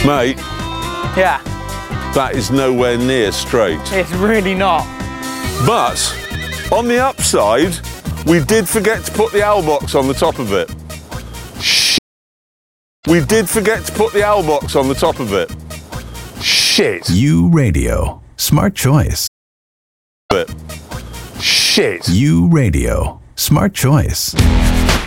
Mate, Yeah, that is nowhere near straight. it's really not. But, on the upside, we did forget to put the owl box on the top of it. We did forget to put the owl box on the top of it. Shit. U Radio. Smart choice. Shit. U Radio. Smart choice.